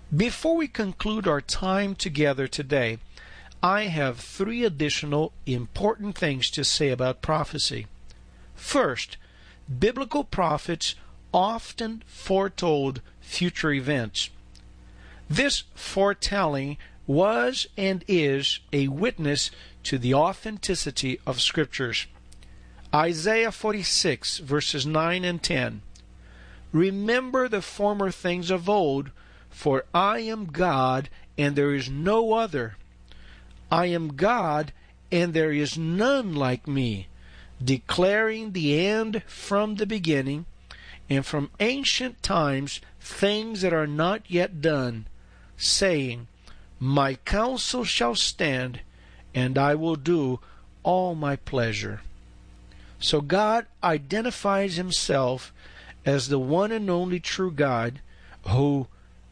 Before we conclude our time together today, I have 3 additional important things to say about prophecy. First, biblical prophets often foretold future events. This foretelling was and is a witness to the authenticity of Scriptures. Isaiah 46, verses 9 and 10. Remember the former things of old, for I am God, and there is no other. I am God, and there is none like me, declaring the end from the beginning, and from ancient times things that are not yet done, saying, My counsel shall stand, and I will do all my pleasure. So God identifies Himself as the one and only true God who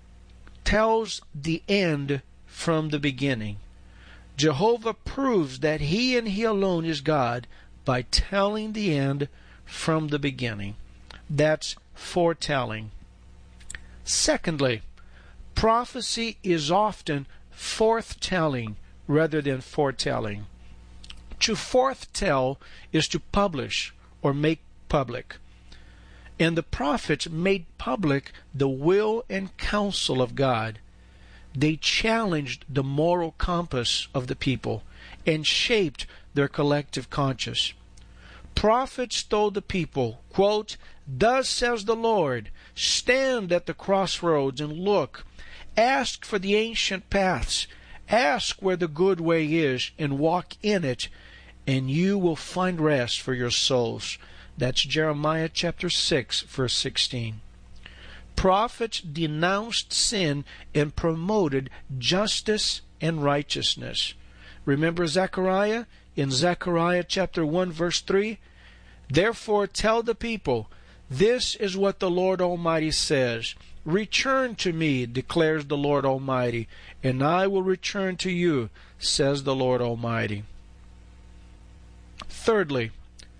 tells the end from the beginning. Jehovah proves that He and He alone is God by telling the end from the beginning. That's foretelling. Secondly, prophecy is often forthtelling rather than foretelling. To forthtell is to publish or make public. And the prophets made public the will and counsel of God. They challenged the moral compass of the people and shaped their collective conscience. Prophets told the people, quote, Thus says the Lord, stand at the crossroads and look. Ask for the ancient paths. Ask where the good way is and walk in it, and you will find rest for your souls. That's Jeremiah chapter 6, verse 16. Prophets denounced sin and promoted justice and righteousness. Remember Zechariah? In Zechariah chapter 1, verse 3? Therefore tell the people, this is what the Lord Almighty says. Return to me, declares the Lord Almighty, and I will return to you, says the Lord Almighty. Thirdly,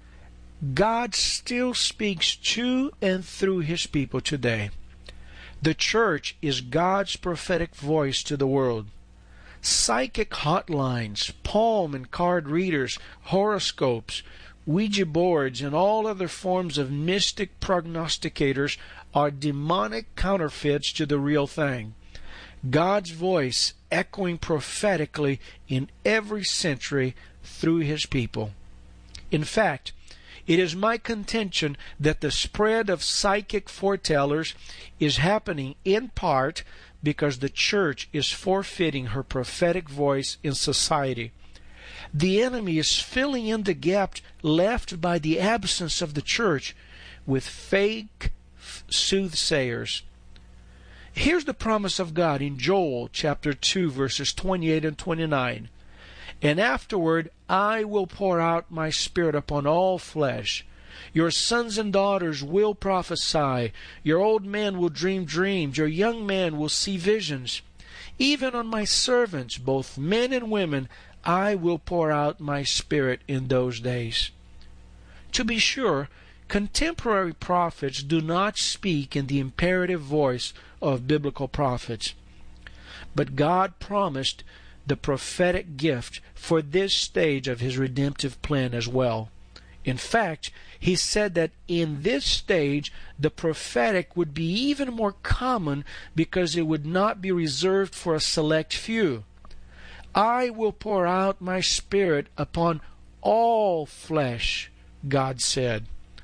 God still speaks to and through His people today. The church is God's prophetic voice to the world. Psychic hotlines, palm and card readers, horoscopes, Ouija boards, and all other forms of mystic prognosticators are demonic counterfeits to the real thing. God's voice echoing prophetically in every century through His people. In fact, it is my contention that the spread of psychic foretellers is happening in part because the church is forfeiting her prophetic voice in society. The enemy is filling in the gap left by the absence of the church with fake soothsayers. Here's the promise of God in Joel chapter 2, verses 28 and 29. And afterward I will pour out my Spirit upon all flesh. Your sons and daughters will prophesy. Your old men will dream dreams. Your young men will see visions. Even on my servants, both men and women, I will pour out my Spirit in those days. To be sure, contemporary prophets do not speak in the imperative voice of biblical prophets. But God promised the prophetic gift for this stage of His redemptive plan as well. In fact, He said that in this stage the prophetic would be even more common because it would not be reserved for a select few. I will pour out my Spirit upon all flesh, God said.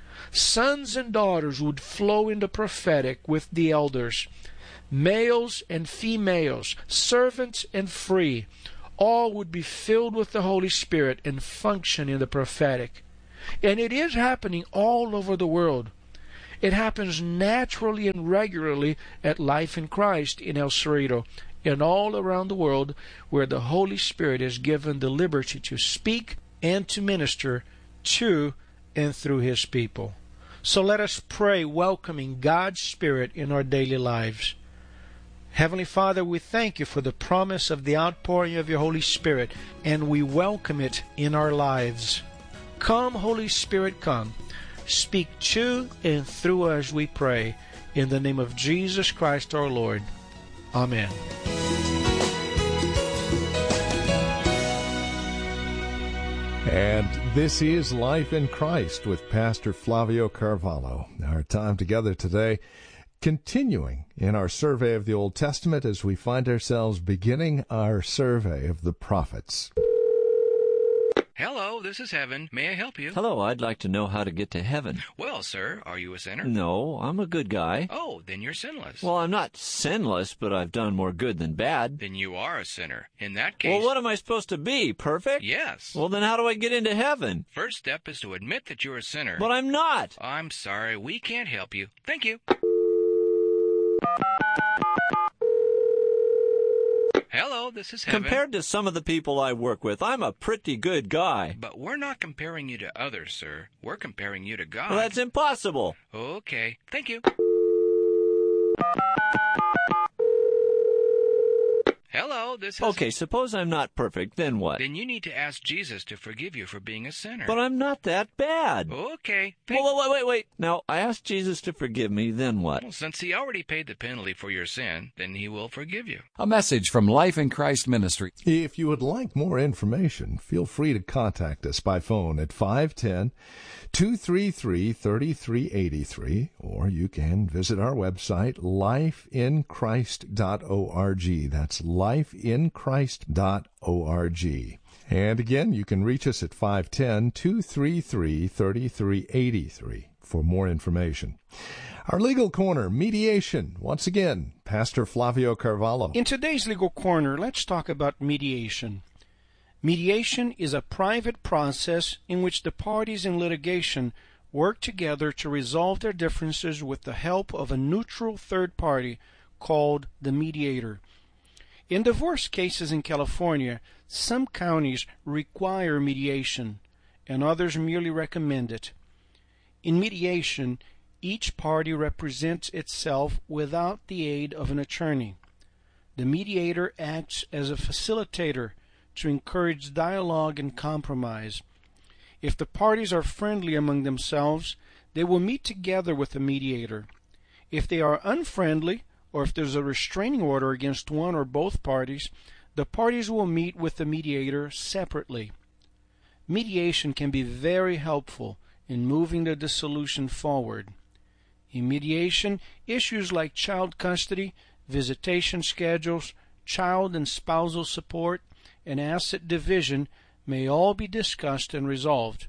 Sons and daughters would flow in the prophetic with the elders. Males and females, servants and free, all would be filled with the Holy Spirit and function in the prophetic. And it is happening all over the world. It happens naturally and regularly at Life in Christ in El Cerrito and all around the world where the Holy Spirit is given the liberty to speak and to minister to and through His people. So let us pray, welcoming God's Spirit in our daily lives. Heavenly Father, we thank You for the promise of the outpouring of Your Holy Spirit, and we welcome it in our lives. Come, Holy Spirit, come. Speak to and through us, we pray, in the name of Jesus Christ our Lord. Amen. And this is Life in Christ with Pastor Flavio Carvalho. Our time together today, continuing in our survey of the Old Testament as we find ourselves beginning our survey of the prophets. Hello, this is Heaven. May I help you? Hello, I'd like to know how to get to heaven. Well, sir, are you a sinner? No, I'm a good guy. Oh, then you're sinless. Well, I'm not sinless, but I've done more good than bad. Then you are a sinner. In that case... Well, what am I supposed to be? Perfect? Yes. Well, then how do I get into heaven? First step is to admit that you're a sinner. But I'm not. I'm sorry, we can't help you. Thank you. Hello, this is Heaven. Compared to some of the people I work with, I'm a pretty good guy. But we're not comparing you to others, sir. We're comparing you to God. Well, that's impossible. Okay, thank you. Hello, this is... Okay, suppose I'm not perfect, then what? Then you need to ask Jesus to forgive you for being a sinner. But I'm not that bad. Okay. Wait. Now, I asked Jesus to forgive me, then what? Well, since he already paid the penalty for your sin, then he will forgive you. A message from Life in Christ Ministry. If you would like more information, feel free to contact us by phone at 510-233-3383, or you can visit our website, lifeinchrist.org. That's lifeinchrist.org. And again, you can reach us at 510-233-3383 for more information. Our Legal Corner, mediation. Once again, Pastor Flavio Carvalho. In today's Legal Corner, let's talk about mediation. Mediation is a private process in which the parties in litigation work together to resolve their differences with the help of a neutral third party called the mediator. In divorce cases in California, some counties require mediation, and others merely recommend it. In mediation, each party represents itself without the aid of an attorney. The mediator acts as a facilitator to encourage dialogue and compromise. If the parties are friendly among themselves, they will meet together with the mediator. If they are unfriendly, or if there's a restraining order against one or both parties, the parties will meet with the mediator separately. Mediation can be very helpful in moving the dissolution forward. In mediation, issues like child custody, visitation schedules, child and spousal support, and asset division may all be discussed and resolved.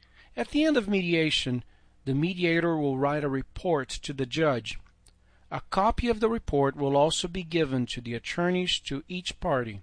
At the end of mediation, the mediator will write a report to the judge. A copy of the report will also be given to the attorneys to each party.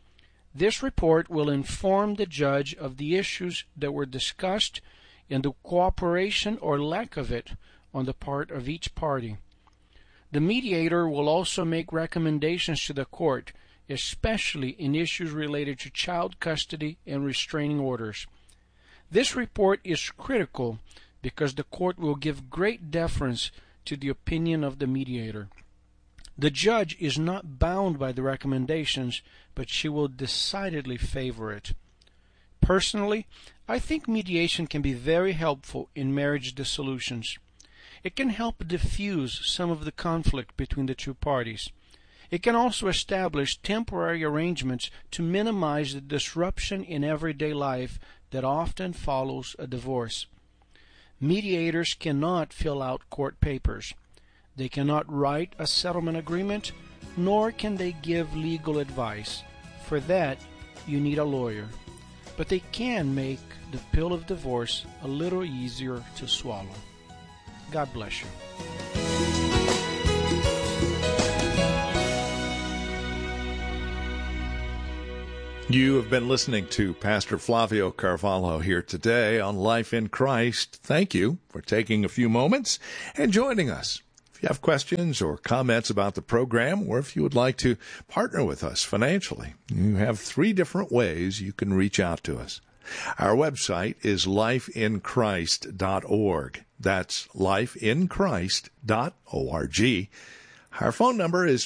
This report will inform the judge of the issues that were discussed and the cooperation or lack of it on the part of each party. The mediator will also make recommendations to the court, especially in issues related to child custody and restraining orders. This report is critical because the court will give great deference to the opinion of the mediator. The judge is not bound by the recommendations, but she will decidedly favor it. Personally, I think mediation can be very helpful in marriage dissolutions. It can help diffuse some of the conflict between the two parties. It can also establish temporary arrangements to minimize the disruption in everyday life that often follows a divorce. Mediators cannot fill out court papers. They cannot write a settlement agreement, nor can they give legal advice. For that, you need a lawyer. But they can make the pill of divorce a little easier to swallow. God bless you. You have been listening to Pastor Flavio Carvalho here today on Life in Christ. Thank you for taking a few moments and joining us. If you have questions or comments about the program, or if you would like to partner with us financially, you have 3 different ways you can reach out to us. Our website is lifeinchrist.org. That's lifeinchrist.org. Our phone number is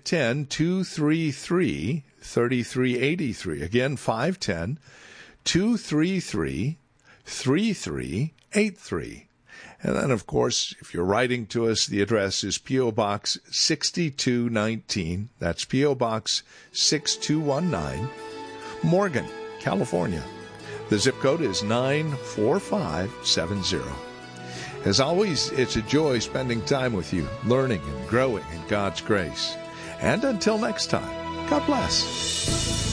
510-233-3383. Again, 510-233-3383. And then, of course, if you're writing to us, the address is P.O. Box 6219. That's P.O. Box 6219, Morgan, California. The zip code is 94570. As always, it's a joy spending time with you, learning and growing in God's grace. And until next time, God bless.